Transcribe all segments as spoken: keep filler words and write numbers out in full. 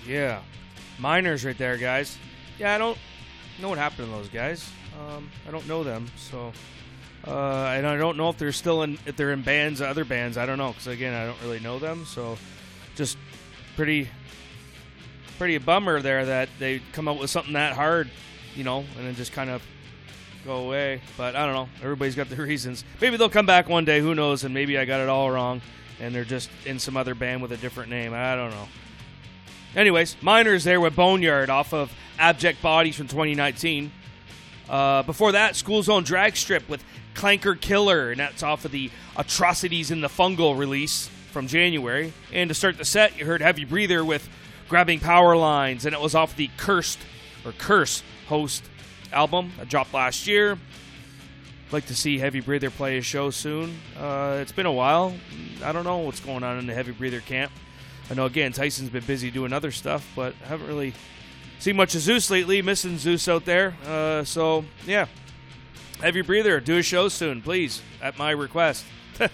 Yeah. Miners right there, guys. Yeah, I don't know what happened to those guys. Um, I don't know them, so... Uh, and I don't know if they're still in, if they're in bands, other bands. I don't know, because again, I don't really know them. So, just pretty, pretty a bummer there that they come up with something that hard, you know, and then just kind of go away. But I don't know. Everybody's got their reasons. Maybe they'll come back one day. Who knows? And maybe I got it all wrong, and they're just in some other band with a different name. I don't know. Anyways, Miners there with Boneyard off of Abject Bodies from twenty nineteen. Uh, before that, School Zone Drag Strip with Clanker Killer, and that's off of the Atrocities in the Fungal release from January. And to start the set, you heard Heavy Breather with Grabbing Power Lines, and it was off the Cursed, or Curse Host album that dropped last year. I'd like to see Heavy Breather play a show soon. Uh, it's been a while. I don't know what's going on in the Heavy Breather camp. I know, again, Tyson's been busy doing other stuff, but I haven't really seen much of Zeus lately. Missing Zeus out there. Uh, so, yeah. Heavy Breather, do a show soon, please, at my request.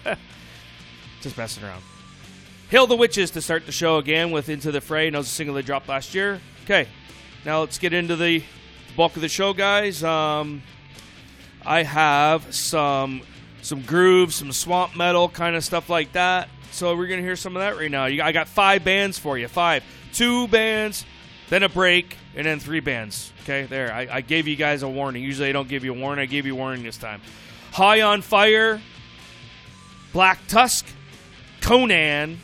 Just messing around. Hail the Witches to start the show again with Into the Fray. That was a single they dropped last year. Okay, now let's get into the bulk of the show, guys. Um, I have some some grooves, some swamp metal kind of stuff like that. So we're going to hear some of that right now. You, I got five bands for you. Five. Two bands, then a break, and then three bands. Okay, there. I, I gave you guys a warning. Usually I don't give you a warning. I gave you a warning this time. High on Fire, Black Tusk, Conan,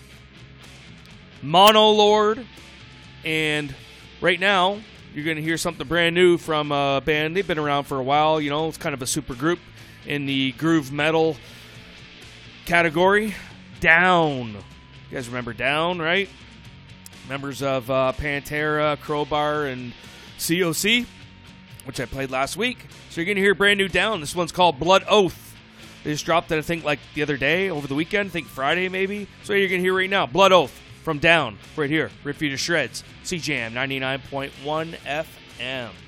Monolord, and right now you're going to hear something brand new from a band. They've been around for a while. You know, it's kind of a super group in the groove metal category. Down. You guys remember Down, right? Members of uh, Pantera, Crowbar, and C O C, which I played last week. So you're going to hear brand new Down. This one's called Blood Oath. They just dropped it, I think, like the other day, over the weekend. I think Friday, maybe. So you're going to hear right now, Blood Oath from Down, right here. Rip you to shreds. C J M ninety-nine point one F M.